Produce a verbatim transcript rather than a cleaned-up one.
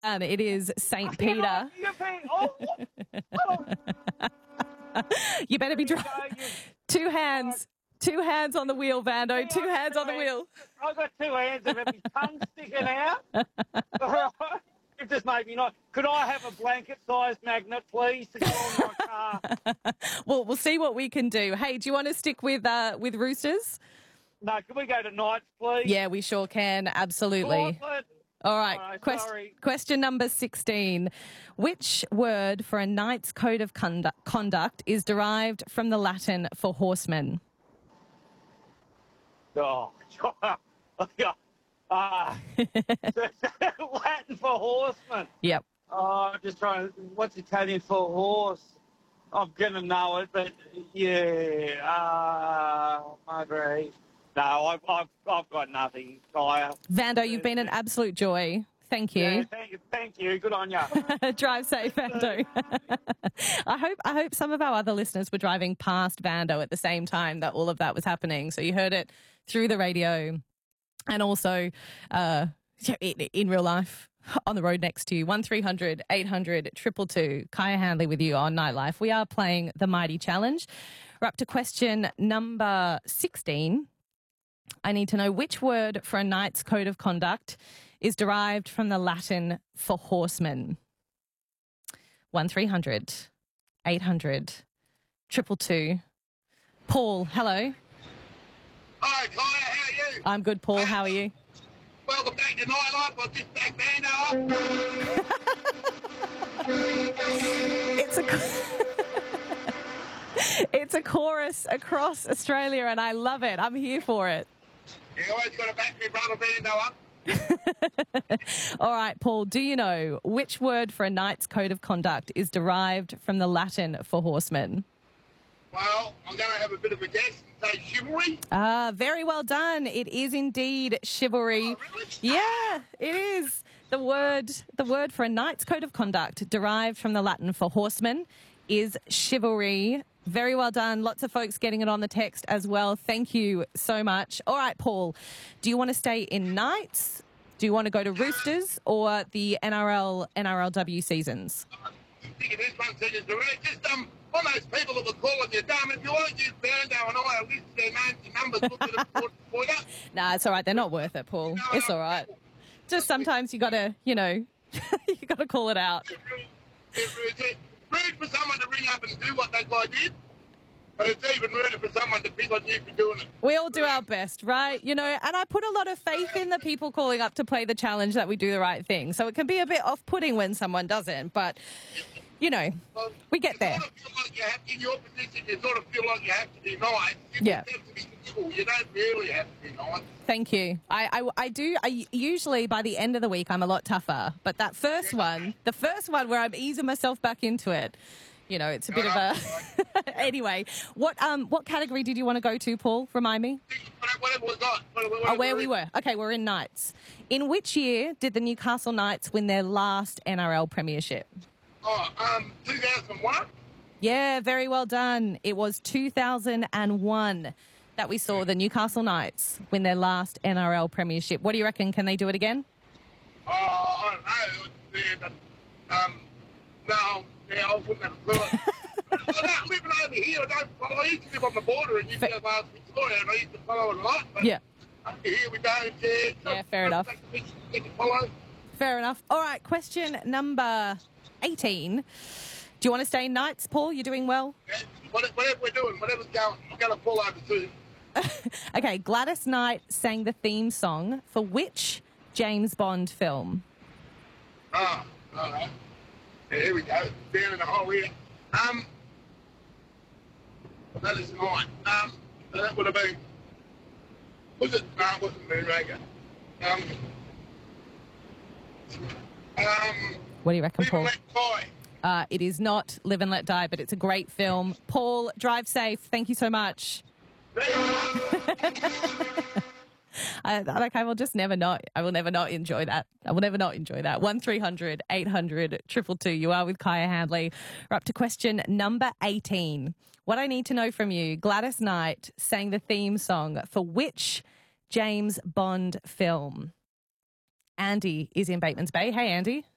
And it is Saint Peter. You better be driving. Two hands. Two hands on the wheel, Vando. Two hands on the wheel. I've got two hands and my tongue sticking out. It just made me not. Could I have a blanket-sized magnet, please, to go on my car? Well, we'll see what we can do. Hey, do you want to stick with uh, with Roosters? No, can we go to Knights, please? Yeah, we sure can. Absolutely. Portland. All right. Oh, Quest- sorry. question number sixteen. Which word for a knight's code of condu- conduct is derived from the Latin for horseman? Oh, yeah. Uh, Latin for horseman. Yep. Oh, I'm just trying to, what's Italian for horse? I'm going to know it, but yeah, uh, Madre. No, I've, I've, I've got nothing, Kaya. Vando, you've been an absolute joy. Thank you. Yeah, thank you. Thank you. Good on you. Drive safe, Vando. I hope I hope some of our other listeners were driving past Vando at the same time that all of that was happening. So you heard it through the radio and also uh, in, in real life on the road next to you. one three hundred eight hundred two two two. Kaya Handley with you on Nightlife. We are playing the Mighty Challenge. We're up to question number sixteen. I need to know which word for a knight's code of conduct is derived from the Latin for horseman. one three hundred eight hundred two two two. Paul, hello. Hi, Kaya, how are you? I'm good, Paul. How are you? Welcome back to Nightlife. I'll just back Vando up. It's a... It's a chorus across Australia and I love it. I'm here for it. You always got a battery brother Vando up. All right, Paul, do you know which word for a knight's code of conduct is derived from the Latin for horseman? Well, I'm going to have a bit of a guess and say chivalry. Ah, very well done. It is indeed chivalry. Oh, really? Yeah, it is. The word, the word for a knight's code of conduct derived from the Latin for horseman is chivalry. Very well done. Lots of folks getting it on the text as well. Thank you so much. All right, Paul, do you want to stay in Knights? Do you want to go to Roosters or the N R L, N R L W seasons? I think it is one second direct. Just um, on those people that were calling you dumb, if you want to use Vando and I, I'll list their names and numbers, look at them for you. Nah, it's all right. They're not worth it, Paul. No, It's no. all right. Just sometimes you got to, you know, you got to call it out. It's rude. It's rude. It's rude for someone to ring up and do what that guy did, but it's even ruder for someone to pick on you for doing it. We all do our best, right? You know, and I put a lot of faith in the people calling up to play the challenge that we do the right thing. So it can be a bit off-putting when someone doesn't, but, you know, Well, we get you there. Sort of feel like you have, in your position, you sort of feel like you have to be nice. You Yeah. have to be civil. You don't really have to be nice. Thank you. I, I, I do. I usually by the end of the week I'm a lot tougher, but that first one, the first one where I'm easing myself back into it, you know, it's a bit of a. Anyway, what um what category did you want to go to, Paul? Remind me. Whatever was not. Whatever, Oh, where we were. Okay, we're in Knights. In which year did the Newcastle Knights win their last N R L premiership? Oh, um, two thousand one. Yeah, very well done. It was two thousand one that we saw the Newcastle Knights win their last N R L premiership. What do you reckon? Can they do it again? Oh, I don't know. Yeah, but, um, no, yeah, I wouldn't have a clue. I'm not living over here. I don't follow. I used to live on the border in New Fa- South Wales, Victoria, and I used to follow it a lot. But Yeah. over here we don't. Yeah, Yeah, fair enough. Get to follow. Fair enough. All right, question number eighteen. Do you want to stay in Knights, Paul? You're doing well. Yeah, whatever, whatever we're doing, whatever's going, I'm going to pull over too. Okay, Gladys Knight sang the theme song for which James Bond film? Ah, all right. Yeah, here we go. Down in the hole here. Um, that is mine. Um, that would have been. Was it? No, it wasn't Moonraker. Um, um, What do you reckon, Live Paul? and Let Die. Uh, it is not Live and Let Die, but it's a great film. Paul, drive safe. Thank you so much. I, like I will just never not. I will never not enjoy that. I will never not enjoy that. One three hundred eight hundred triple two. You are with Kaya Handley. We're up to question number eighteen. What I need to know from you: Gladys Knight sang the theme song for which James Bond film? Andy is in Bateman's Bay. Hey, Andy.